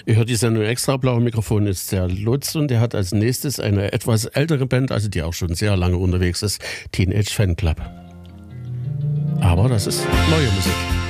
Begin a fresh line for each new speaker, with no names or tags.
Ihr hört die Sendung Extra. Blaue Mikrofon ist der Lutz und der hat als nächstes eine etwas ältere Band, also die auch schon sehr lange unterwegs ist, Teenage Fanclub. Aber das ist neue Musik.